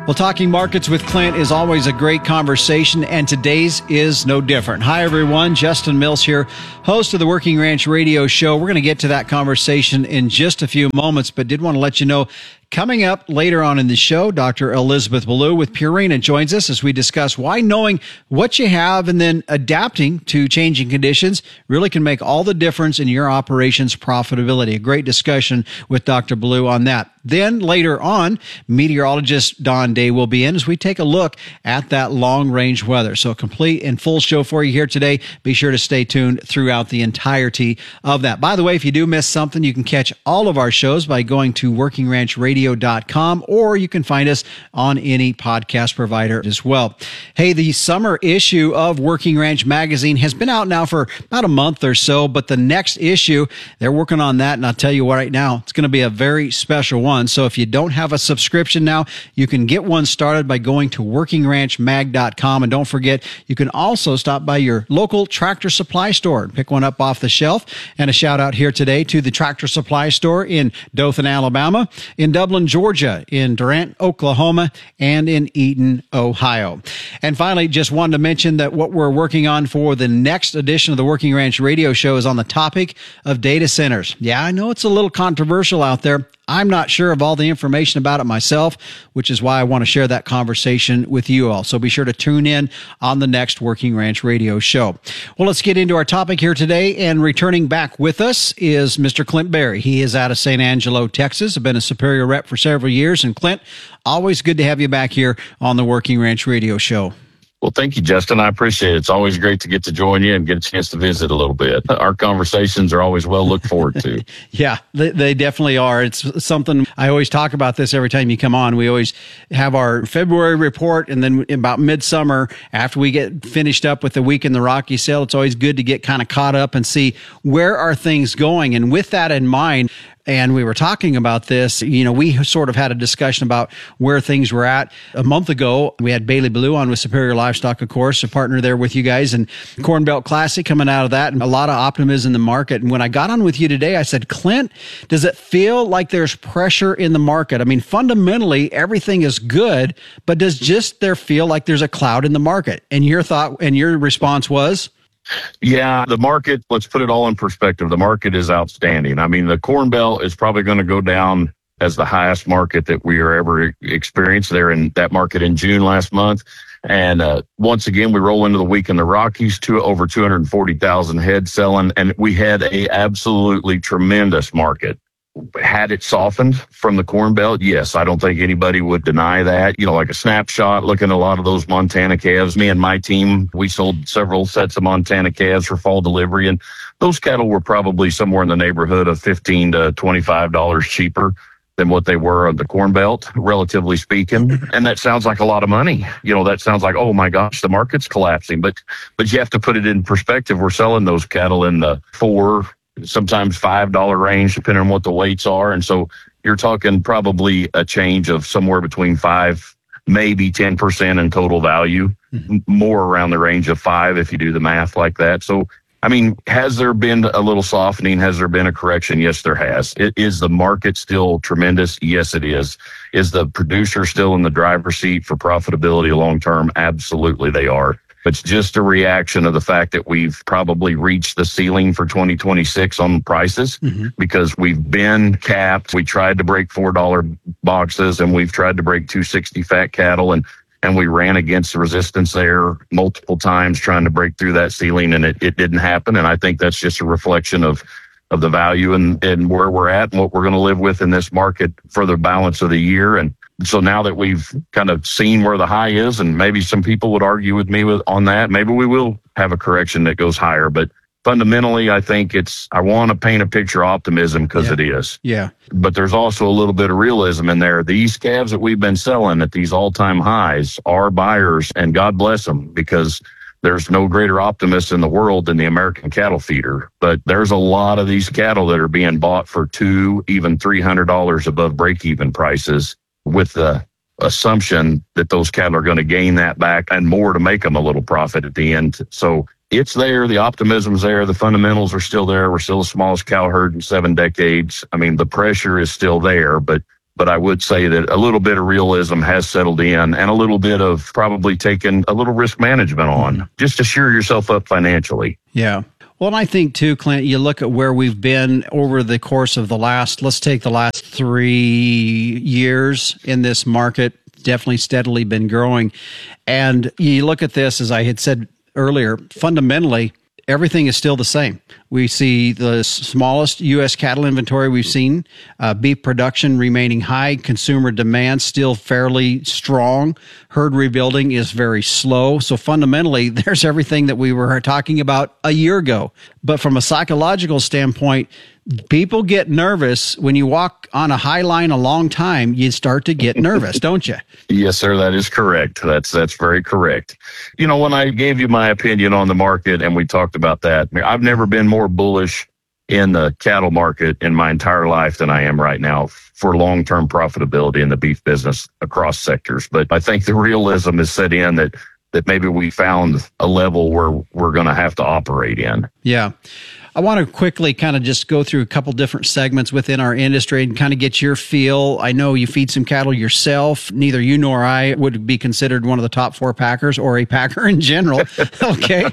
Well, talking markets with Clint is always a great conversation, and today's is no different. Hi, everyone. Justin Mills here, host of the Working Ranch Radio Show. We're going to get to that conversation in just a few moments, but did want to let you know, coming up later on in the show, Dr. Elizabeth Ballou with Purina joins us as we discuss why knowing what you have and then adapting to changing conditions really can make all the difference in your operations profitability. A great discussion with Dr. Ballou on that. Then later on, meteorologist Don Day will be in as we take a look at that long-range weather. So a complete and full show for you here today. Be sure to stay tuned throughout the entirety of that. By the way, if you do miss something, you can catch all of our shows by going to workingranchradiocom, or you can find us on any podcast provider as well. Hey, the summer issue of Working Ranch Magazine has been out now for about a month or so, but the next issue, they're working on that, and I'll tell you what, right now, it's going to be a very special one. So if you don't have a subscription now, you can get one started by going to workingranchmag.com. And don't forget, you can also stop by your local Tractor Supply store and pick one up off the shelf. And a shout out here today to the Tractor Supply store in Dothan, Alabama, in Dublin, Georgia, in Durant, Oklahoma, and in Eaton, Ohio. And finally, just wanted to mention that what we're working on for the next edition of the Working Ranch Radio Show is on the topic of data centers. Yeah, I know it's a little controversial out there. I'm not sure of all the information about it myself, which is why I want to share that conversation with you all. So be sure to tune in on the next Working Ranch Radio Show. Well, let's get into our topic here today. And returning back with us is Mr. Clint Berry. He is out of St. Angelo, Texas. I've been a Superior rep for several years. And Clint, always good to have you back here on the Working Ranch Radio Show. Well, thank you, Justin. I appreciate it. It's always great to get to join you and get a chance to visit a little bit. Our conversations are always well looked forward to. Yeah, they definitely are. It's something I always talk about this every time you come on. We always have our February report, and then about midsummer, after we get finished up with the week in the Rocky sale, it's always good to get kind of caught up and see where are things going. And with that in mind, and we were talking about this, we sort of had a discussion about where things were at. A month ago, we had Bailey Ballou on with Superior Livestock, of course, a partner there with you guys, and Corn Belt Classic coming out of that, and a lot of optimism in the market. And when I got on with you today, I said, Clint, does it feel like there's pressure in the market? I mean, fundamentally, everything is good, but does just there feel like there's a cloud in the market? And your thought and your response was? Yeah, the market, let's put it all in perspective. The market is outstanding. I mean, the Corn Belt is probably going to go down as the highest market that we are ever experienced there in that market in June last month. And once again, we roll into the week in the Rockies to over 240,000 head selling. And we had a absolutely tremendous market. Had it softened from the Corn Belt? Yes, I don't think anybody would deny that. Like a snapshot, looking at a lot of those Montana calves. Me and my team, we sold several sets of Montana calves for fall delivery, and those cattle were probably somewhere in the neighborhood of $15 to $25 cheaper than what they were on the Corn Belt, relatively speaking. And that sounds like a lot of money. That sounds like, oh my gosh, the market's collapsing. But you have to put it in perspective. We're selling those cattle in the $4, sometimes $5 range, depending on what the weights are. And so you're talking probably a change of somewhere between 5, maybe 10% in total value, more around the range of 5 if you do the math like that. So, I mean, has there been a little softening? Has there been a correction? Yes, there has. Is the market still tremendous? Yes, it is. Is the producer still in the driver's seat for profitability long term? Absolutely, they are. It's just a reaction of the fact that we've probably reached the ceiling for 2026 on prices because we've been capped. We tried to break $4 boxes, and we've tried to break 260 fat cattle, and we ran against the resistance there multiple times trying to break through that ceiling, and it didn't happen. And I think that's just a reflection of the value and where we're at and what we're going to live with in this market for the balance of the year. And so now that we've kind of seen where the high is, and maybe some people would argue with me on that, maybe we will have a correction that goes higher. But fundamentally, I think I want to paint a picture of optimism because it is. Yeah. But there's also a little bit of realism in there. These calves that we've been selling at these all-time highs are buyers, and God bless them, because there's no greater optimist in the world than the American cattle feeder. But there's a lot of these cattle that are being bought for $200, even $300 above break-even prices, with the assumption that those cattle are going to gain that back and more to make them a little profit at the end. So it's there. The optimism's there. The fundamentals are still there. We're still the smallest cow herd in 7 decades. I mean, the pressure is still there, but But I would say that a little bit of realism has settled in and a little bit of probably taking a little risk management on just to shore yourself up financially. Yeah. Well, and I think too, Clint, you look at where we've been over the course of let's take the last 3 years in this market, definitely steadily been growing. And you look at this, as I had said earlier, fundamentally, everything is still the same. We see the smallest U.S. cattle inventory we've seen, beef production remaining high, consumer demand still fairly strong, herd rebuilding is very slow. So fundamentally, there's everything that we were talking about a year ago. But from a psychological standpoint, people get nervous when you walk on a high line a long time. You start to get nervous, don't you? Yes, sir. That is correct. That's very correct. You know, when I gave you my opinion on the market and we talked about that, I've never been more bullish in the cattle market in my entire life than I am right now for long-term profitability in the beef business across sectors. But I think the realism is set in that maybe we found a level where we're going to have to operate in. Yeah. I want to quickly kind of just go through a couple different segments within our industry and kind of get your feel. I know you feed some cattle yourself. Neither you nor I would be considered one of the top 4 packers or a packer in general. Okay.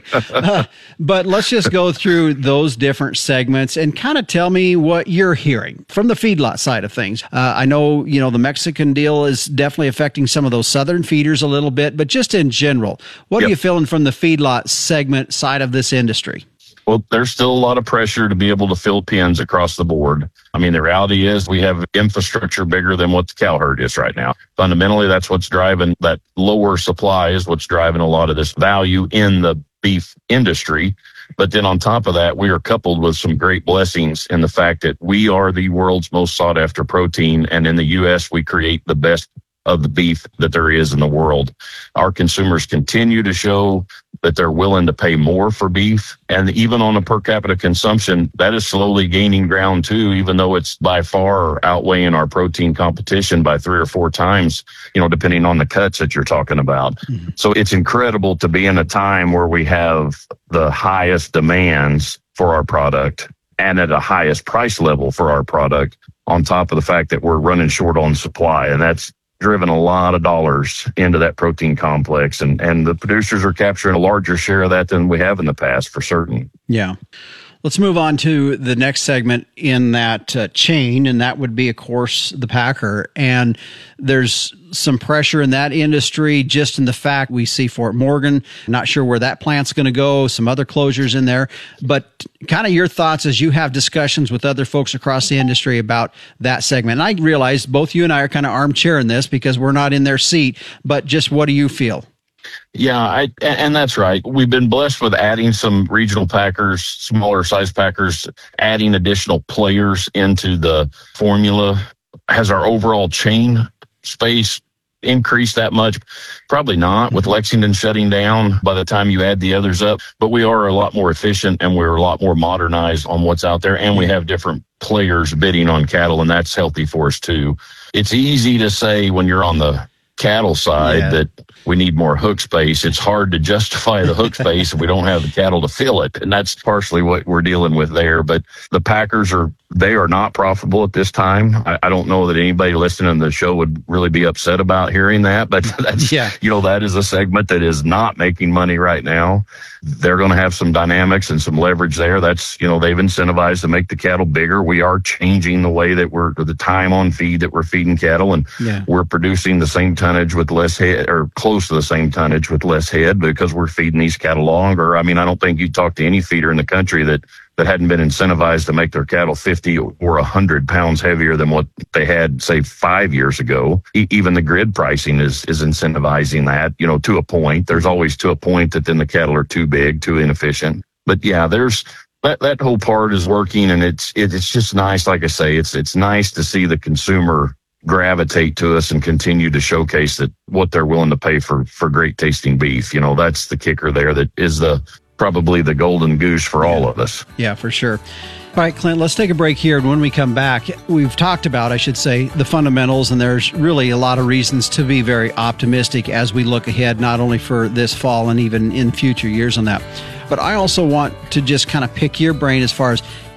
But let's just go through those different segments and kind of tell me what you're hearing from the feedlot side of things. I know, the Mexican deal is definitely affecting some of those southern feeders a little bit, but just in general, what are you feeling from the feedlot segment side of this industry? Well, there's still a lot of pressure to be able to fill pens across the board. I mean, the reality is we have infrastructure bigger than what the cow herd is right now. Fundamentally, that's what's driving that lower supply is what's driving a lot of this value in the beef industry. But then on top of that, we are coupled with some great blessings in the fact that we are the world's most sought after protein. And in the U.S., we create the best of the beef that there is in the world. Our consumers continue to show that they're willing to pay more for beef. And even on a per capita consumption, that is slowly gaining ground too, even though it's by far outweighing our protein competition by 3 or 4 times, depending on the cuts that you're talking about. Mm-hmm. So it's incredible to be in a time where we have the highest demands for our product and at a highest price level for our product, on top of the fact that we're running short on supply. And that's driven a lot of dollars into that protein complex, and the producers are capturing a larger share of that than we have in the past, for certain. Yeah. Let's move on to the next segment in that chain, and that would be, of course, the packer. And there's some pressure in that industry just in the fact we see Fort Morgan, not sure where that plant's going to go, some other closures in there. But kind of your thoughts as you have discussions with other folks across the industry about that segment. And I realize both you and I are kind of armchair in this because we're not in their seat, but just what do you feel? Yeah, and that's right. We've been blessed with adding some regional packers, smaller size packers, adding additional players into the formula. Has our overall chain space increased that much? Probably not, with Lexington shutting down by the time you add the others up. But we are a lot more efficient and we're a lot more modernized on what's out there. And we have different players bidding on cattle, and that's healthy for us too. It's easy to say when you're on the cattle side that we need more hook space. It's hard to justify the hook space if we don't have the cattle to fill it. And that's partially what we're dealing with there. But the packers are not profitable at this time. I don't know that anybody listening to the show would really be upset about hearing that, but that's, that is a segment that is not making money right now. They're going to have some dynamics and some leverage there. That's, they've incentivized to make the cattle bigger. We are changing the way that the time on feed that we're feeding cattle, and we're producing the same tonnage with less head, or close to the same tonnage with less head, because we're feeding these cattle longer. I mean, I don't think you talk to any feeder in the country that hadn't been incentivized to make their cattle 50 or 100 pounds heavier than what they had, say, 5 years ago. Even the grid pricing is incentivizing that, to a point. There's always to a point that then the cattle are too big, too inefficient. But there's that whole part is working, and it's just nice. Like I say, it's nice to see the consumer gravitate to us and continue to showcase that what they're willing to pay for great tasting beef. That's the kicker there. That is probably the golden goose for all of us. Yeah, for sure. All right, Clint, let's take a break here. And when we come back, we've talked about, I should say, the fundamentals, and there's really a lot of reasons to be very optimistic as we look ahead, not only for this fall and even in future years on that. But I also want to just kind of pick your brain as far as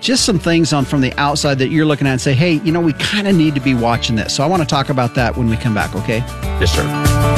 just some things on from the outside that you're looking at and say, hey, we kind of need to be watching this. So I want to talk about that when we come back, okay? Yes, sir.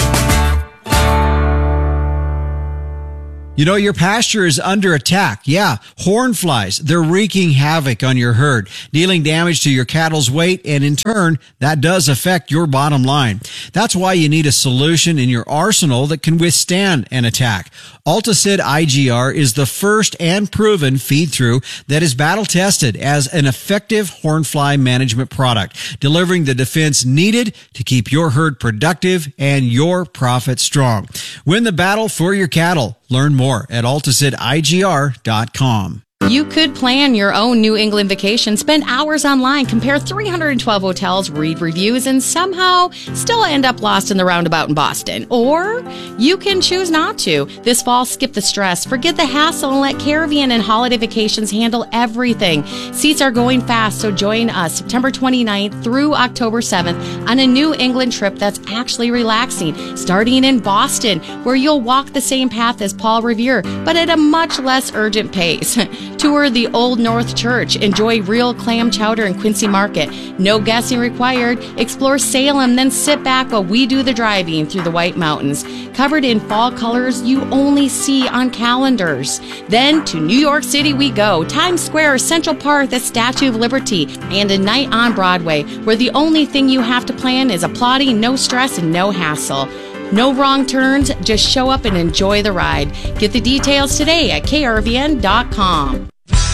Your pasture is under attack. Yeah, horn flies. They're wreaking havoc on your herd, dealing damage to your cattle's weight, and in turn, that does affect your bottom line. That's why you need a solution in your arsenal that can withstand an attack. Alticid IGR is the first and proven feed-through that is battle-tested as an effective hornfly management product, delivering the defense needed to keep your herd productive and your profit strong. Win the battle for your cattle. Learn more at AlticidIGR.com. You could plan your own New England vacation, spend hours online, compare 312 hotels, read reviews, and somehow still end up lost in the roundabout in Boston. Or you can choose not to. This fall, skip the stress, forget the hassle, and let Caribbean and Holiday Vacations handle everything. Seats are going fast, so join us September 29th through October 7th on a New England trip that's actually relaxing, starting in Boston, where you'll walk the same path as Paul Revere, but at a much less urgent pace. Tour the Old North Church. Enjoy real clam chowder in Quincy Market. No guessing required. Explore Salem, then sit back while we do the driving through the White Mountains. Covered in fall colors you only see on calendars. Then to New York City we go. Times Square, Central Park, the Statue of Liberty, and a night on Broadway, where the only thing you have to plan is applauding, no stress, and no hassle. No wrong turns, just show up and enjoy the ride. Get the details today at krvn.com.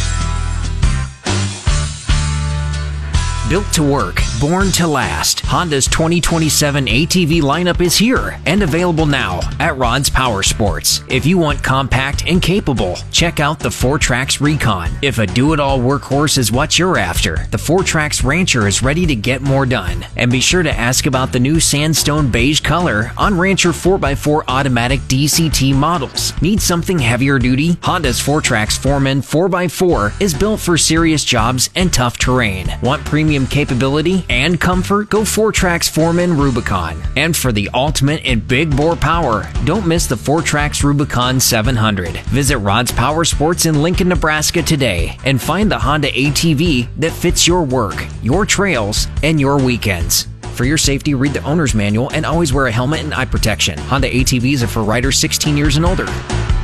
Built to work, born to last, Honda's 2027 ATV lineup is here and available now at Rod's Power Sports. If you want compact and capable, check out the 4Trax Recon. If a do-it-all workhorse is what you're after, the 4Trax Rancher is ready to get more done. And be sure to ask about the new sandstone beige color on Rancher 4x4 automatic DCT models. Need something heavier duty? Honda's 4Trax Foreman 4x4 is built for serious jobs and tough terrain. Want premium capability and comfort? Go 4Trax Foreman Rubicon. And for the ultimate in big bore power, don't miss the 4Trax Rubicon 700. Visit Rod's Power Sports in Lincoln, Nebraska today and find the Honda ATV that fits your work, your trails, and your weekends. For your safety, read the owner's manual and always wear a helmet and eye protection. Honda ATVs are for riders 16 years and older.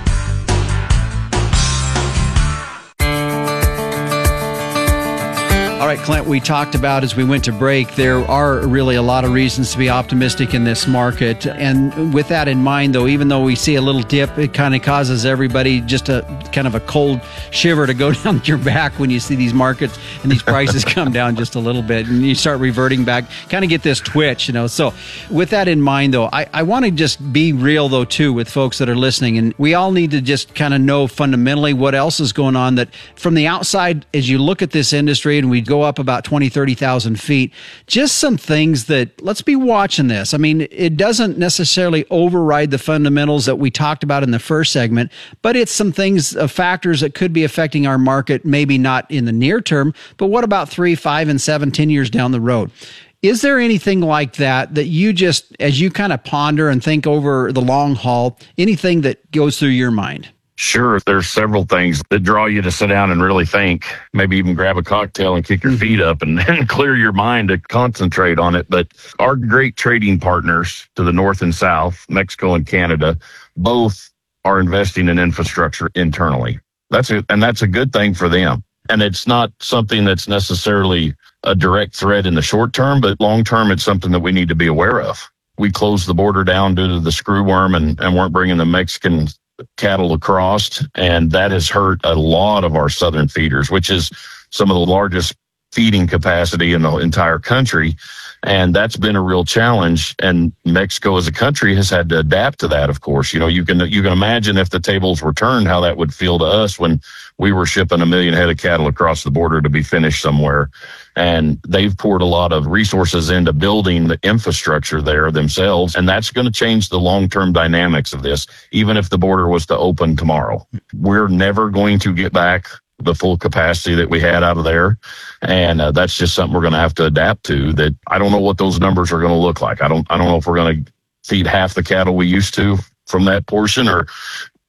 All right, Clint, we talked about as we went to break, there are really a lot of reasons to be optimistic in this market. And with that in mind, though, even though we see a little dip, it kind of causes everybody just a kind of a cold shiver to go down your back when you see these markets and these prices come down just a little bit and you start reverting back, kind of get this twitch, So with that in mind, though, I want to just be real, though, too, with folks that are listening. And we all need to just kind of know fundamentally what else is going on, that from the outside, as you look at this industry and we go up about 20, 30,000 feet, just some things that let's be watching this. I mean, it doesn't necessarily override the fundamentals that we talked about in the first segment, but it's some things, factors that could be affecting our market, maybe not in the near term, but what about 3, 5, and 7, 10 years down the road? Is there anything like that you just, as you kind of ponder and think over the long haul, anything that goes through your mind? Sure. There's several things that draw you to sit down and really think, maybe even grab a cocktail and kick your feet up and clear your mind to concentrate on it. But our great trading partners to the north and south, Mexico and Canada, both are investing in infrastructure internally. That's a good thing for them. And it's not something that's necessarily a direct threat in the short term, but long term, it's something that we need to be aware of. We closed the border down due to the screwworm and weren't bringing the Mexican cattle across, and that has hurt a lot of our southern feeders, which is some of the largest feeding capacity in the entire country. And that's been a real challenge. And Mexico as a country has had to adapt to that, of course. You can imagine if the tables were turned, how that would feel to us when we were shipping 1 million head of cattle across the border to be finished somewhere. And they've poured a lot of resources into building the infrastructure there themselves. And that's going to change the long-term dynamics of this, even if the border was to open tomorrow. We're never going to get back the full capacity that we had out of there. And that's just something we're going to have to adapt to. That I don't know what those numbers are going to look like. I don't know if we're going to feed half the cattle we used to from that portion, or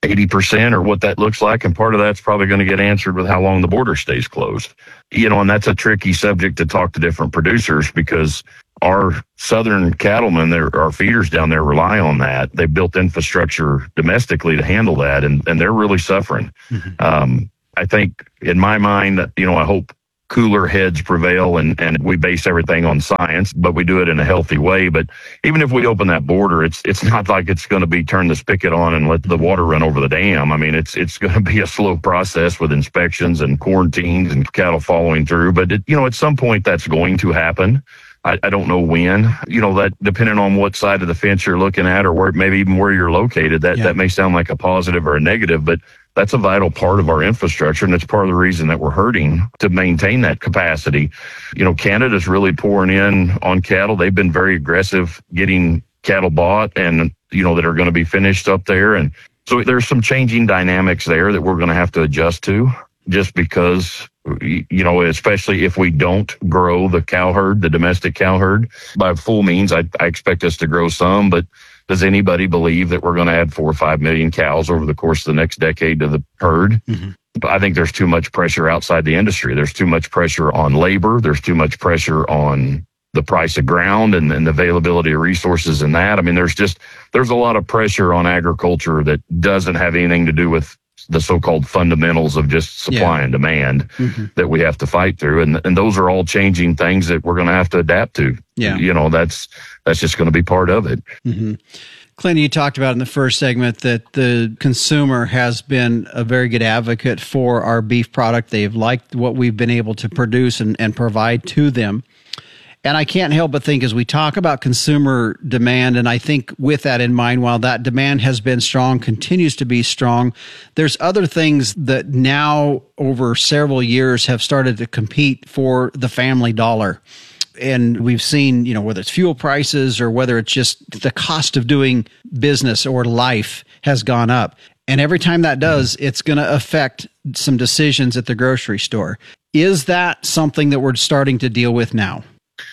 80% or what that looks like. And part of that's probably going to get answered with how long the border stays closed. And that's a tricky subject to talk to different producers, because our southern cattlemen, our feeders down there rely on that. They've built infrastructure domestically to handle that, and they're really suffering. Mm-hmm. I think in my mind, I hope cooler heads prevail and we base everything on science, but we do it in a healthy way. But even if we open that border, it's not like it's going to be turn the spigot on and let the water run over the dam. I mean, it's going to be a slow process with inspections and quarantines and cattle following through. But at some point that's going to happen. I don't know when, that depending on what side of the fence you're looking at, or maybe even where you're located, that may sound like a positive or a negative, but that's a vital part of our infrastructure. And it's part of the reason that we're hurting to maintain that capacity. Canada's really pouring in on cattle. They've been very aggressive getting cattle bought and, that are going to be finished up there. And so there's some changing dynamics there that we're going to have to adjust to, just because, especially if we don't grow the cow herd, the domestic cow herd by full means. I expect us to grow some, but does anybody believe that we're going to add 4 or 5 million cows over the course of the next decade to the herd? Mm-hmm. But I think there's too much pressure outside the industry. There's too much pressure on labor. There's too much pressure on the price of ground and the availability of resources in that. I mean, there's a lot of pressure on agriculture that doesn't have anything to do with the so-called fundamentals of just supply and demand that we have to fight through. And those are all changing things that we're going to have to adapt to. Yeah. That's just going to be part of it. Mm-hmm. Clint, you talked about in the first segment that the consumer has been a very good advocate for our beef product. They've liked what we've been able to produce and provide to them. And I can't help but think as we talk about consumer demand, and I think with that in mind, while that demand has been strong, continues to be strong, there's other things that now over several years have started to compete for the family dollar. And we've seen, whether it's fuel prices or whether it's just the cost of doing business or life has gone up. And every time that does, it's going to affect some decisions at the grocery store. Is that something that we're starting to deal with now?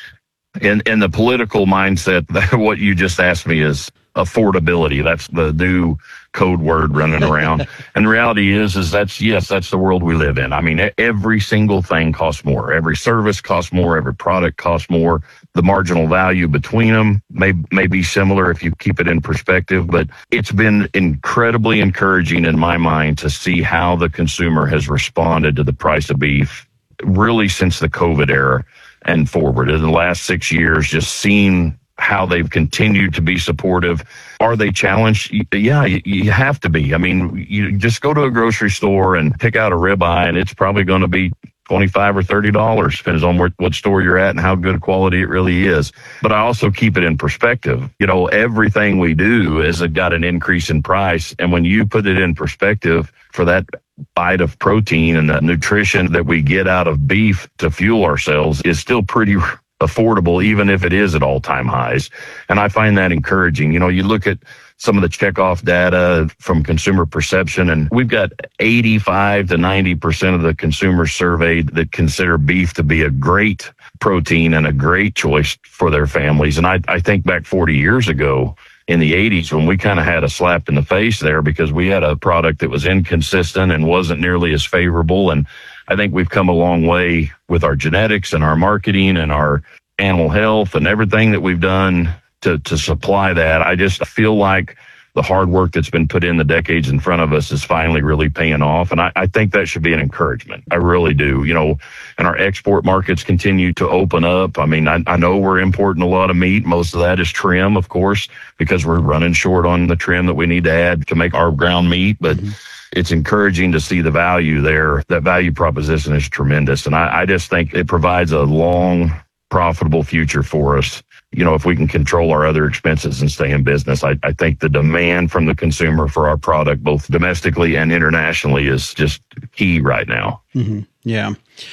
In the political mindset, what you just asked me is affordability. That's the new code word running around. And the reality is that's the world we live in. I mean, every single thing costs more. Every service costs more. Every product costs more. The marginal value between them may be similar if you keep it in perspective, but it's been incredibly encouraging in my mind to see how the consumer has responded to the price of beef really since the COVID era and forward. In the last 6 years, just seeing how they've continued to be supportive. Are they challenged? Yeah, you have to be. I mean, you just go to a grocery store and pick out a ribeye, and it's probably going to be $25 or $30, depends on what store you're at and how good quality it really is. But I also keep it in perspective. Everything we do has got an increase in price. And when you put it in perspective for that bite of protein and the nutrition that we get out of beef to fuel ourselves is still pretty affordable, even if it is at all-time highs. And I find that encouraging. You look at some of the checkoff data from consumer perception, and we've got 85 to 90% of the consumers surveyed that consider beef to be a great protein and a great choice for their families. And I think back 40 years ago in the 80s when we kind of had a slap in the face there because we had a product that was inconsistent and wasn't nearly as favorable. And I think we've come a long way with our genetics and our marketing and our animal health and everything that we've done to supply that. I just feel like the hard work that's been put in the decades in front of us is finally really paying off. And I think that should be an encouragement. I really do. And our export markets continue to open up. I mean, I know we're importing a lot of meat. Most of that is trim, of course, because we're running short on the trim that we need to add to make our ground meat. But it's encouraging to see the value there. That value proposition is tremendous. And I just think it provides a long, profitable future for us. If we can control our other expenses and stay in business, I think the demand from the consumer for our product, both domestically and internationally, is just key right now. Mm-hmm. Yeah.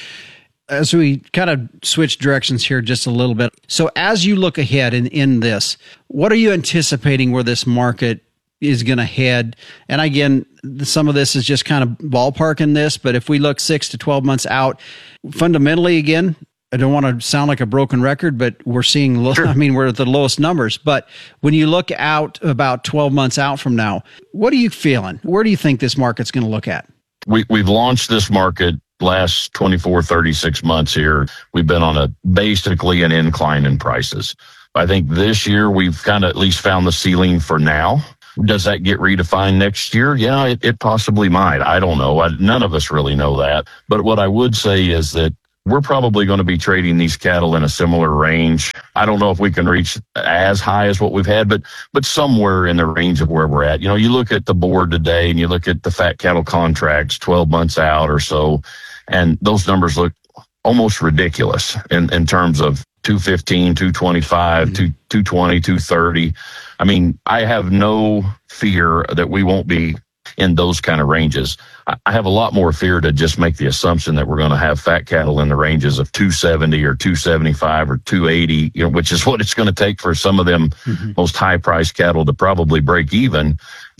As we kind of switch directions here just a little bit. So as you look ahead in this, what are you anticipating where this market is going to head? And again, some of this is just kind of ballparking this, but if we look 6 to 12 months out, fundamentally, again, I don't want to sound like a broken record, but we're seeing, Sure. I mean, we're at the lowest numbers. But when you look out about 12 months out from now, what are you feeling? Where do you think this market's going to look at? We've launched this market last 24, 36 months here. We've been on basically an incline in prices. I think this year we've kind of at least found the ceiling for now. Does that get redefined next year? Yeah, it possibly might. I don't know. None of us really know that. But what I would say is that we're probably going to be trading these cattle in a similar range. I don't know if we can reach as high as what we've had, but somewhere in the range of where we're at. You know, you look at the board today and you look at the fat cattle contracts 12 months out or so, and those numbers look almost ridiculous in terms of 215, 225, 220, 230. I mean, I have no fear that we won't be in those kind of ranges. I have a lot more fear to just make the assumption that we're going to have fat cattle in the ranges of 270 or 275 or 280, you know, which is what it's going to take for some of them most high priced cattle to probably break even.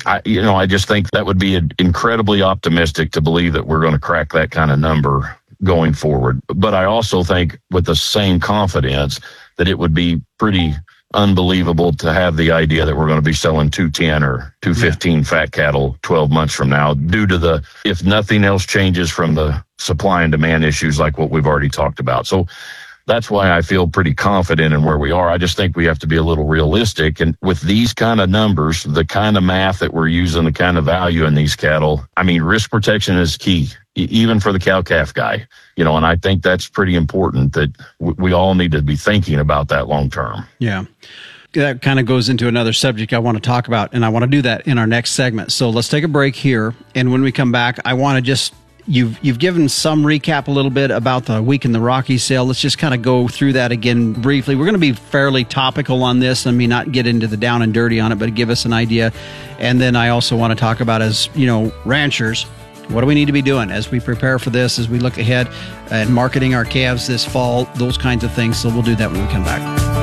I just think that would be incredibly optimistic to believe that we're going to crack that kind of number going forward. But I also think with the same confidence that it would be pretty unbelievable to have the idea that we're going to be selling 210 or 215 fat cattle 12 months from now due to if nothing else changes from the supply and demand issues like what we've already talked about. So that's why I feel pretty confident in where we are. I just think we have to be a little realistic. And with these kind of numbers, the kind of math that we're using, the kind of value in these cattle, I mean, risk protection is key, even for the cow-calf guy, you know, and I think that's pretty important that we all need to be thinking about that long term. Yeah. That kind of goes into another subject I want to talk about, and I want to do that in our next segment. So let's take a break here. And when we come back, I want to just, you've given some recap a little bit about the Week in the Rockies sale. Let's just kind of go through that again briefly. We're going to be fairly topical on this. I mean, not get into the down and dirty on it, but give us an idea. And then I also want to talk about, as you know, ranchers, what do we need to be doing as we prepare for this, as we look ahead and marketing our calves this fall, those kinds of things. So we'll do that when we come back.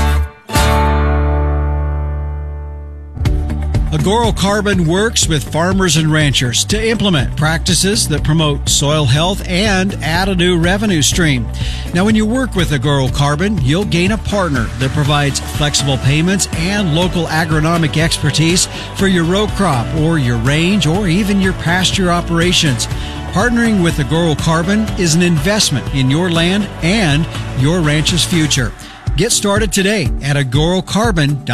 Agoro Carbon works with farmers and ranchers to implement practices that promote soil health and add a new revenue stream. Now, when you work with Agoro Carbon, you'll gain a partner that provides flexible payments and local agronomic expertise for your row crop or your range or even your pasture operations. Partnering with Agoro Carbon is an investment in your land and your ranch's future. Get started today at agorocarbon.com.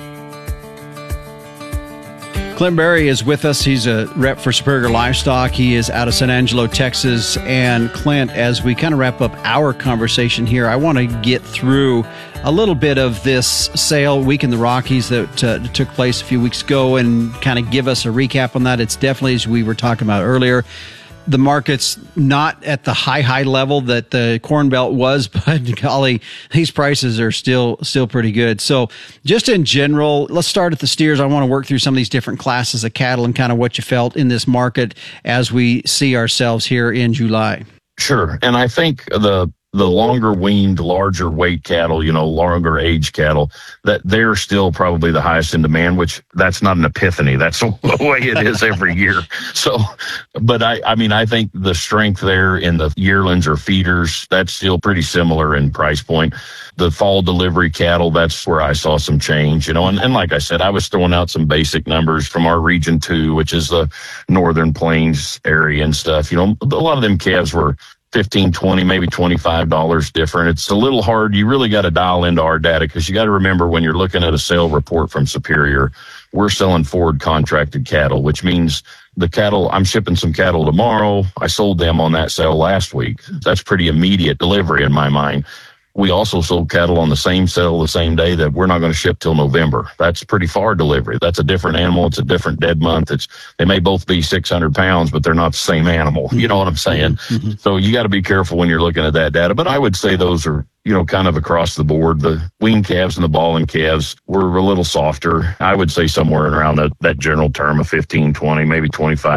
Clint Berry is with us. He's a rep for Superior Livestock. He is out of San Angelo, Texas. And Clint, as we kind of wrap up our conversation here, I want to get through a little bit of this sale, Week in the Rockies, that took place a few weeks ago, and kind of give us a recap on that. It's definitely, as we were talking about earlier, the market's not at the high level that the Corn Belt was, but golly, these prices are still pretty good. So just in general, let's start at the steers. I want to work through some of these different classes of cattle and kind of what you felt in this market as we see ourselves here in July. Sure. And I think the longer weaned, larger weight cattle, you know, longer age cattle, that they're still probably the highest in demand, which that's not an epiphany. That's the way it is every year. So, but I mean, I think the strength there in the yearlings or feeders, that's still pretty similar in price point. The fall delivery cattle, that's where I saw some change, you know, and like I said, I was throwing out some basic numbers from our region 2, which is the Northern Plains area and stuff. You know, a lot of them calves were $15, $20, maybe $25 different. It's a little hard. You really got to dial into our data, because you got to remember, when you're looking at a sale report from Superior, we're selling forward contracted cattle, which means the cattle, I'm shipping some cattle tomorrow. I sold them on that sale last week. That's pretty immediate delivery in my mind. We also sold cattle on the same sale the same day that we're not going to ship till November. That's pretty far delivery. That's a different animal. It's a different dead month. They may both be 600 pounds, but they're not the same animal. You know what I'm saying? Mm-hmm. So you got to be careful when you're looking at that data. But I would say those are, you know, kind of across the board. The weaned calves and the balling calves were a little softer. I would say somewhere around that general term of 15, 20, maybe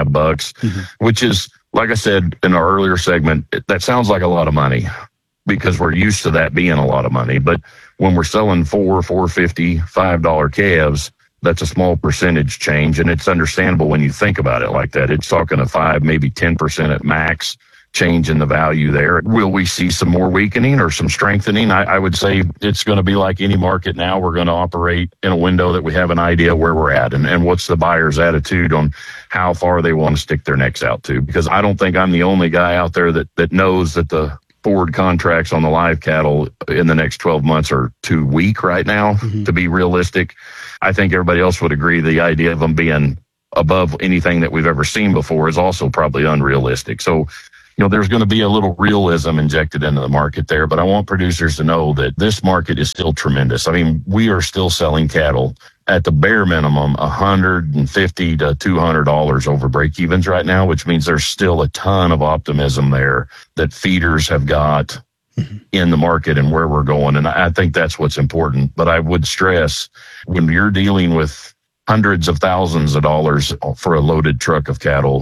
$25, which is, like I said in our earlier segment, that sounds like a lot of money, because we're used to that being a lot of money. But when we're selling $4.50, $5 calves, that's a small percentage change. And it's understandable when you think about it like that. It's talking a 5, maybe 10% at max. change in the value there. Will we see some more weakening or some strengthening? I would say it's going to be like any market now. We're going to operate in a window that we have an idea where we're at and what's the buyer's attitude on how far they want to stick their necks out to. Because I don't think I'm the only guy out there that knows that the forward contracts on the live cattle in the next 12 months are too weak right now to be realistic. I think everybody else would agree the idea of them being above anything that we've ever seen before is also probably unrealistic. So, there's going to be a little realism injected into the market there, but I want producers to know that this market is still tremendous. I mean, we are still selling cattle at the bare minimum $150 to $200 over break evens right now, which means there's still a ton of optimism there that feeders have got in the market and where we're going. And I think that's what's important. But I would stress, when you're dealing with hundreds of thousands of dollars for a loaded truck of cattle,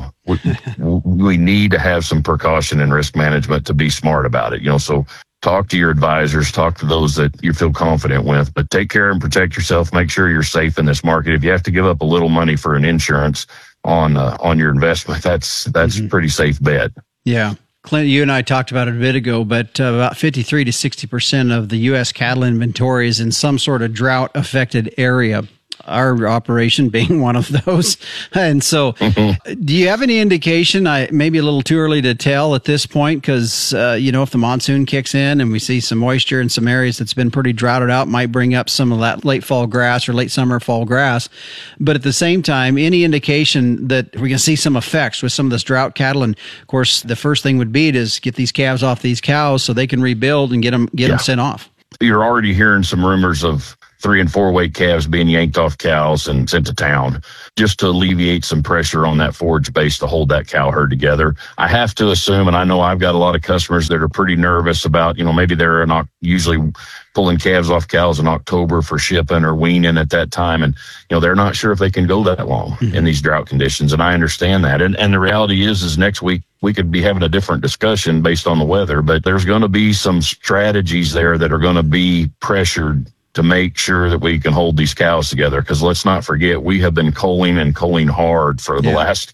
we need to have some precaution and risk management to be smart about it. So talk to your advisors, talk to those that you feel confident with, but take care and protect yourself. Make sure you're safe in this market. If you have to give up a little money for an insurance on your investment, that's a pretty safe bet. Yeah. Clint, you and I talked about it a bit ago, but about 53 to 60% of the U.S. cattle inventory is in some sort of drought-affected area. Our operation being one of those. And so do you have any indication, maybe a little too early to tell at this point, because, if the monsoon kicks in and we see some moisture in some areas that's been pretty droughted out, might bring up some of that late fall grass or late summer fall grass. But at the same time, any indication that we're going to see some effects with some of this drought cattle? And of course, the first thing would be to get these calves off these cows so they can rebuild and get them sent off. You're already hearing some rumors of 3 and 4 weight calves being yanked off cows and sent to town just to alleviate some pressure on that forage base to hold that cow herd together. I have to assume, and I know I've got a lot of customers that are pretty nervous about, maybe they're not usually pulling calves off cows in October for shipping or weaning at that time. And, they're not sure if they can go that long in these drought conditions. And I understand that. And the reality is next week we could be having a different discussion based on the weather, but there's going to be some strategies there that are going to be pressured to make sure that we can hold these cows together. Because let's not forget, we have been culling hard for the last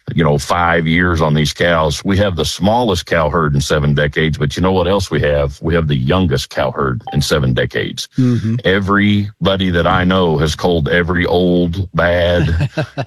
5 years on these cows. We have the smallest cow herd in 7 decades, but you know what else we have? We have the youngest cow herd in 7 decades. Everybody that I know has culled every old, bad,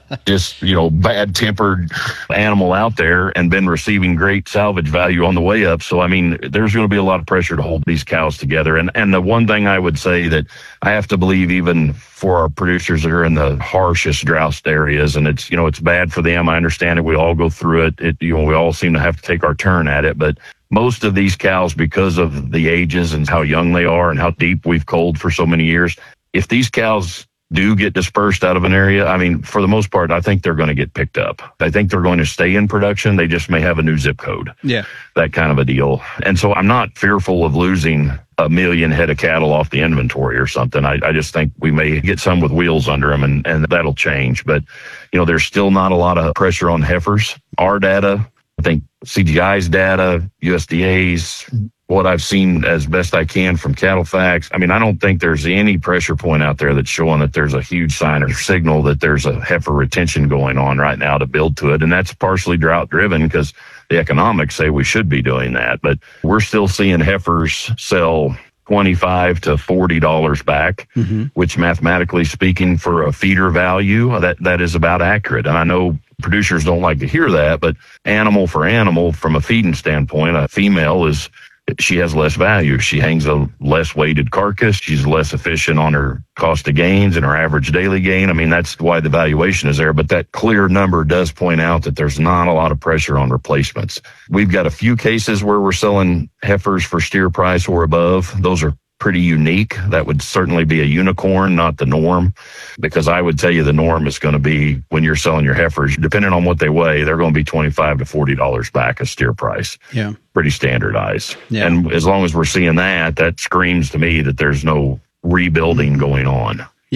bad-tempered animal out there and been receiving great salvage value on the way up. So, there's going to be a lot of pressure to hold these cows together. And the one thing I would say that I have to believe, even for our producers that are in the harshest drought areas, and it's bad for them. I understand it. We all go through it. We all seem to have to take our turn at it. But most of these cows, because of the ages and how young they are and how deep we've culled for so many years, if these cows do get dispersed out of an area, for the most part, I think they're going to get picked up. I think they're going to stay in production. They just may have a new zip code. Yeah. That kind of a deal. And so I'm not fearful of losing 1 million head of cattle off the inventory or something. I just think we may get some with wheels under them and that'll change. But, there's still not a lot of pressure on heifers. Our data, I think CGI's data, USDA's, what I've seen as best I can from Cattle Facts, I don't think there's any pressure point out there that's showing that there's a huge sign or signal that there's a heifer retention going on right now to build to it. And that's partially drought driven because the economics say we should be doing that. But we're still seeing heifers sell $25 to $40 back, which mathematically speaking for a feeder value, that is about accurate. And I know producers don't like to hear that, but animal for animal, from a feeding standpoint, a female she has less value. She hangs a less weighted carcass. She's less efficient on her cost of gains and her average daily gain. That's why the valuation is there. But that clear number does point out that there's not a lot of pressure on replacements. We've got a few cases where we're selling heifers for steer price or above. Those are pretty unique. That would certainly be a unicorn, not the norm, because I would tell you the norm is going to be, when you're selling your heifers, depending on what they weigh, they're going to be $25 to $40 back a steer price. Yeah. Pretty standardized. Yeah. And as long as we're seeing that screams to me that there's no rebuilding going on. Yeah.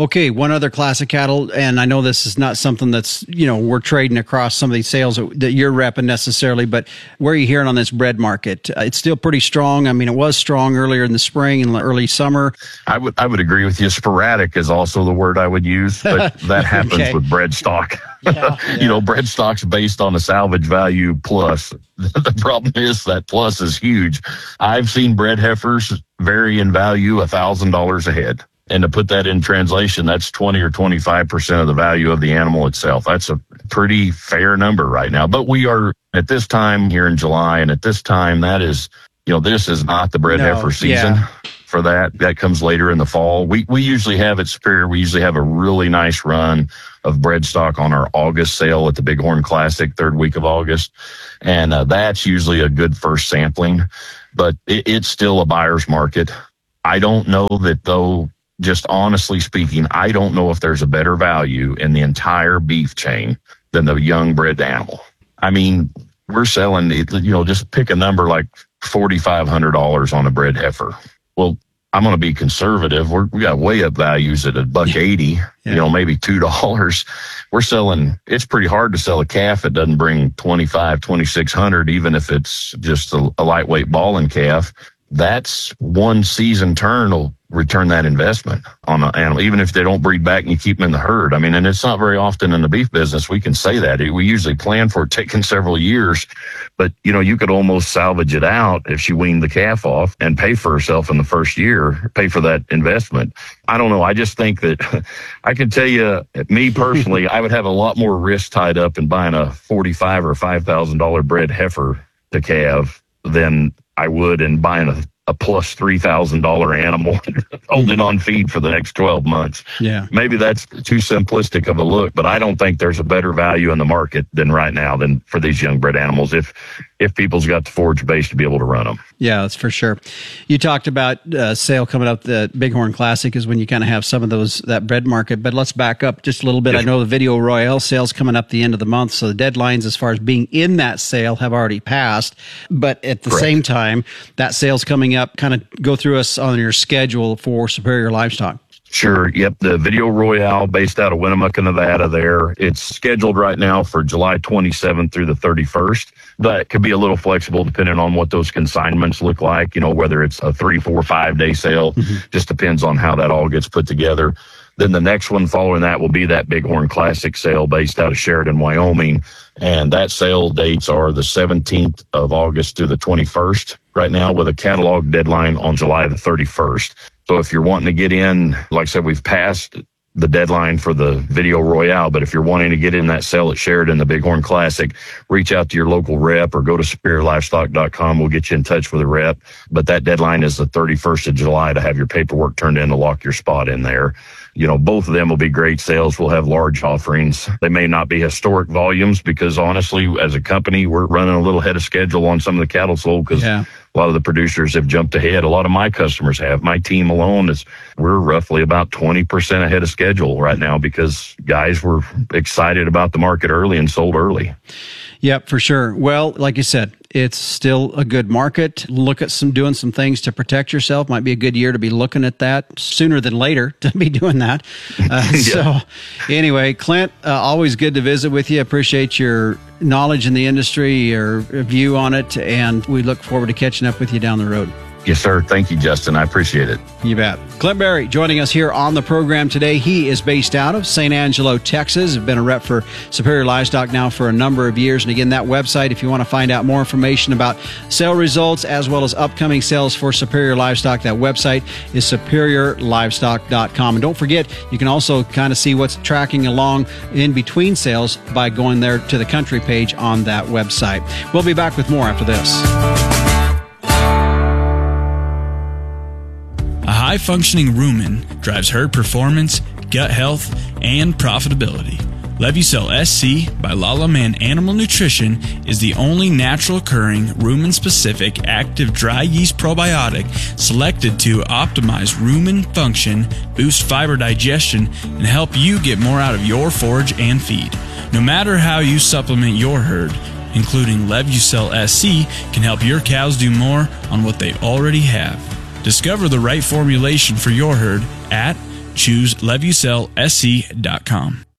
Okay, one other class of cattle, and I know this is not something that's, we're trading across some of these sales that you're repping necessarily, but where are you hearing on this bred market? It's still pretty strong. I mean, it was strong earlier in the spring and early summer. I would agree with you. Sporadic is also the word I would use, but that happens with bred stock. Yeah. Bred stock's based on a salvage value plus. The problem is that plus is huge. I've seen bred heifers vary in value $1,000 a head. And to put that in translation, that's 20 or 25% of the value of the animal itself. That's a pretty fair number right now. But we are at this time here in July, and at this time, that is, this is not the bred heifer season. Yeah. For that comes later in the fall. We usually have at Superior, we usually have a really nice run of bred stock on our August sale at the Bighorn Classic, third week of August. And that's usually a good first sampling, but it's still a buyer's market. I don't know that though, just honestly speaking, I don't know if there's a better value in the entire beef chain than the young bred animal. I mean, we're selling, just pick a number like $4,500 on a bred heifer. Well, I'm going to be conservative. We got way up values at $1.80, maybe $2. We're selling, it's pretty hard to sell a calf that doesn't bring $2,600, even if it's just a lightweight balling calf. That's one season turn will return that investment on an animal, even if they don't breed back and you keep them in the herd. I mean, and it's not very often in the beef business we can say that. We usually plan for it taking several years, but you could almost salvage it out if she weaned the calf off and pay for herself in the first year, pay for that investment. I don't know. I just think that I can tell you, me personally, I would have a lot more risk tied up in buying a $45,000 or $5,000 bred heifer to calve than I would in buying a plus $3,000 animal holding on feed for the next 12 months. Yeah. Maybe that's too simplistic of a look, but I don't think there's a better value in the market than right now than for these young bred animals if people's got the forage base to be able to run them. Yeah, that's for sure. You talked about sale coming up. The Bighorn Classic is when you kind of have some of that bred market, but let's back up just a little bit. Yes. I know the Video Royale sale's coming up the end of the month, so the deadlines as far as being in that sale have already passed, but at the same time, that sale's coming up. Kind of go through us on your schedule for Superior Livestock. Sure. Yep. The Video Royale based out of Winnemucca, Nevada there. It's scheduled right now for July 27th through the 31st, but it could be a little flexible depending on what those consignments look like, whether it's a 3, 4, 5 day sale, just depends on how that all gets put together. Then the next one following that will be that Bighorn Classic sale based out of Sheridan, Wyoming. And that sale dates are the 17th of August through the 21st right now, with a catalog deadline on July the 31st. So if you're wanting to get in, like I said, we've passed the deadline for the Video Royale, but if you're wanting to get in that sale at Sheridan, the Bighorn Classic, reach out to your local rep or go to superiorlivestock.com. We'll get you in touch with a rep. But that deadline is the 31st of July to have your paperwork turned in to lock your spot in there. Both of them will be great sales. We'll have large offerings. They may not be historic volumes because honestly, as a company, we're running a little ahead of schedule on some of the cattle sold because a lot of the producers have jumped ahead. A lot of my customers have. My team alone we're roughly about 20% ahead of schedule right now because guys were excited about the market early and sold early. Yep, for sure. Well, like you said, it's still a good market. Look at doing some things to protect yourself. Might be a good year to be looking at that sooner than later to be doing that. So anyway, Clint, always good to visit with you. Appreciate your knowledge in the industry, your view on it, and we look forward to catching up with you down the road. Yes, sir. Thank you, Justin. I appreciate it. You bet. Clint Berry joining us here on the program today. He is based out of St. Angelo, Texas. Has been a rep for Superior Livestock now for a number of years. And again, that website, if you want to find out more information about sale results as well as upcoming sales for Superior Livestock, that website is superiorlivestock.com. And don't forget, you can also kind of see what's tracking along in between sales by going there to the country page on that website. We'll be back with more after this. A high-functioning rumen drives herd performance, gut health, and profitability. Levucel SC by Lala Man Animal Nutrition is the only natural-occurring rumen-specific active dry yeast probiotic selected to optimize rumen function, boost fiber digestion, and help you get more out of your forage and feed. No matter how you supplement your herd, including Levucel SC can help your cows do more on what they already have. Discover the right formulation for your herd at choose LevucelSC.com.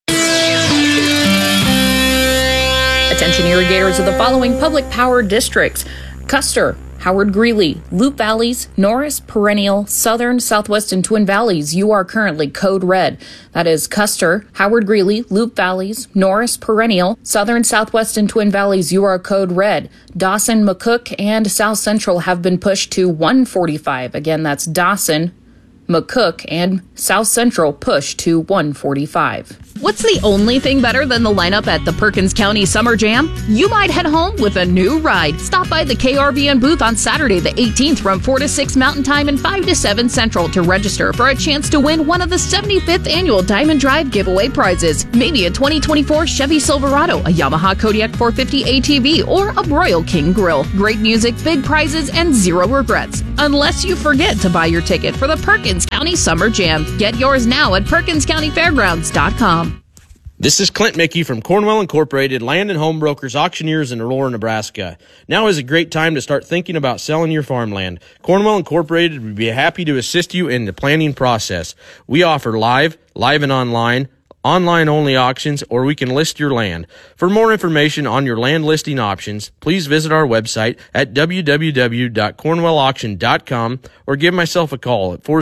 Attention irrigators of the following public power districts: Custer, Howard Greeley, Loup Valleys, Norris, Perennial, Southern, Southwest, and Twin Valleys. You are currently code red. That is Custer, Howard Greeley, Loup Valleys, Norris, Perennial, Southern, Southwest, and Twin Valleys. You are code red. Dawson, McCook, and South Central have been pushed to 145. Again, that's Dawson, McCook, and South Central pushed to 145. What's the only thing better than the lineup at the Perkins County Summer Jam? You might head home with a new ride. Stop by the KRVN booth on Saturday the 18th from 4 to 6 Mountain Time and 5 to 7 Central to register for a chance to win one of the 75th annual Diamond Drive giveaway prizes. Maybe a 2024 Chevy Silverado, a Yamaha Kodiak 450 ATV, or a Royal King grill. Great music, big prizes, and zero regrets. Unless you forget to buy your ticket for the Perkins County Summer Jam. Get yours now at PerkinsCountyFairgrounds.com. This is Clint Mickey from Cornwell Incorporated, Land and Home Brokers Auctioneers in Aurora, Nebraska. Now is a great time to start thinking about selling your farmland. Cornwell Incorporated would be happy to assist you in the planning process. We offer live and online-only auctions, or we can list your land. For more information on your land listing options, please visit our website at www.cornwellauction.com or give myself a call at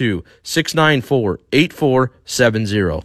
402-694-8470.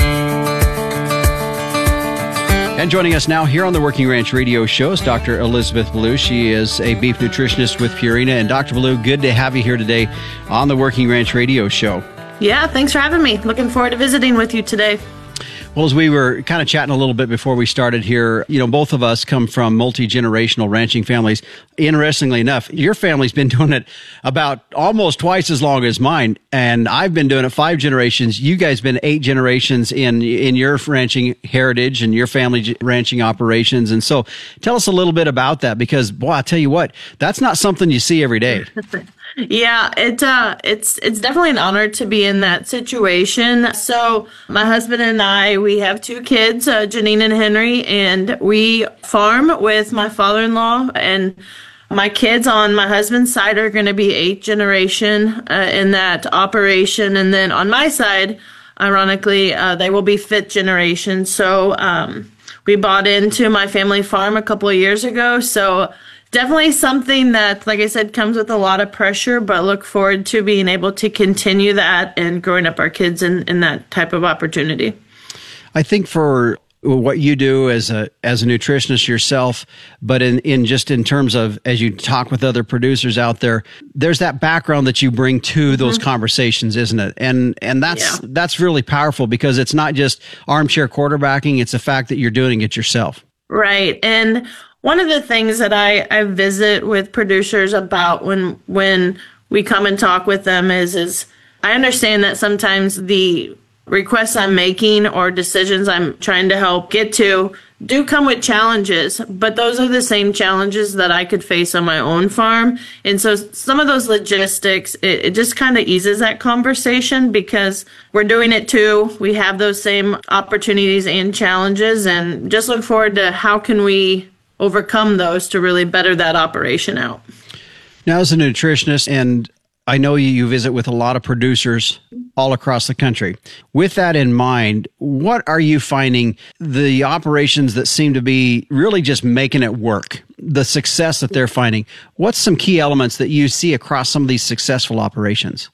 And joining us now here on the Working Ranch Radio Show is Dr. Elizabeth Ballou. She is a beef nutritionist with Purina. And Dr. Ballou, good to have you here today on the Working Ranch Radio Show. Yeah, thanks for having me. Looking forward to visiting with you today. Well, as we were kind of chatting a little bit before we started here, both of us come from multi-generational ranching families. Interestingly enough, your family's been doing it about almost twice as long as mine, and I've been doing it 5 generations. You guys been 8 generations in your ranching heritage and your family ranching operations. And so tell us a little bit about that, because, boy, I tell you what, that's not something you see every day. Yeah, it's definitely an honor to be in that situation. So my husband and I, we have 2 kids, Janine and Henry, and we farm with my father-in-law, and my kids on my husband's side are going to be 8th generation in that operation. And then on my side, ironically, they will be 5th generation. So we bought into my family farm a couple of years ago. So definitely something that, like I said, comes with a lot of pressure, but look forward to being able to continue that and growing up our kids in that type of opportunity. I think for what you do as a nutritionist yourself, but in terms of, as you talk with other producers out there, there's that background that you bring to those conversations, isn't it? And that's really powerful, because it's not just armchair quarterbacking, it's the fact that you're doing it yourself. Right. And one of the things that I visit with producers about when we come and talk with them is I understand that sometimes the requests I'm making or decisions I'm trying to help get to do come with challenges, but those are the same challenges that I could face on my own farm. And so some of those logistics, it just kind of eases that conversation, because we're doing it too. We have those same opportunities and challenges, and just look forward to how can we overcome those to really better that operation out. Now, as a nutritionist, and I know you visit with a lot of producers all across the country. With that in mind, what are you finding the operations that seem to be really just making it work, the success that they're finding? What's some key elements that you see across some of these successful operations?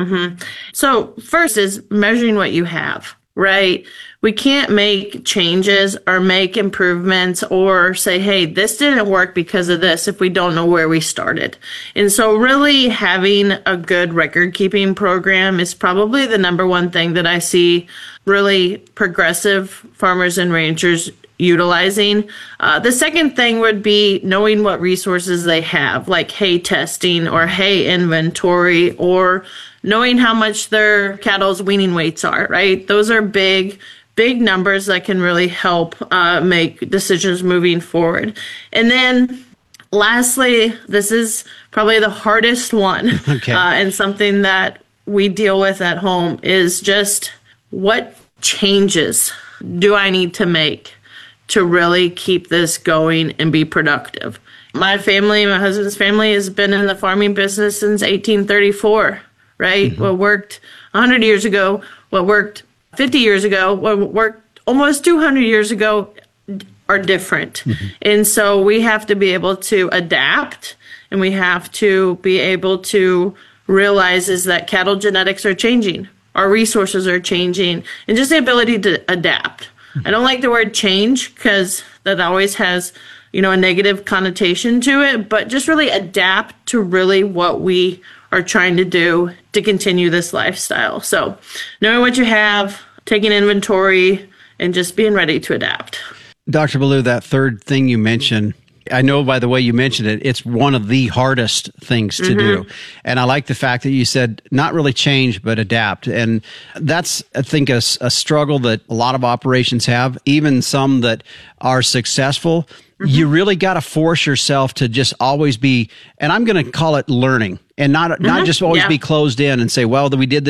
So first is measuring what you have, right? We can't make changes or make improvements or say, hey, this didn't work because of this, if we don't know where we started. And so really having a good record keeping program is probably the number one thing that I see really progressive farmers and ranchers utilizing. The second thing would be knowing what resources they have, like hay testing or hay inventory, or knowing how much their cattle's weaning weights are, right? Those are big numbers that can really help make decisions moving forward. And then lastly, this is probably the hardest one, and something that we deal with at home is just what changes do I need to make to really keep this going and be productive? My husband's family has been in the farming business since 1834, right? Well, worked 100 years ago, what worked 50 years ago, what worked almost 200 years ago are different. And so we have to be able to adapt, and we have to be able to realize is that cattle genetics are changing, our resources are changing, and just the ability to adapt. I don't like the word change because that always has, a negative connotation to it, but just really adapt to really what we are trying to do to continue this lifestyle. So knowing what you have, taking inventory, and just being ready to adapt. Dr. Ballou, that third thing you mentioned, I know by the way you mentioned it, it's one of the hardest things to do. And I like the fact that you said not really change, but adapt. And that's, I think, a struggle that a lot of operations have, even some that are successful. You really got to force yourself to just always be, and I'm going to call it learning, and not just always be closed in and say, well, we did this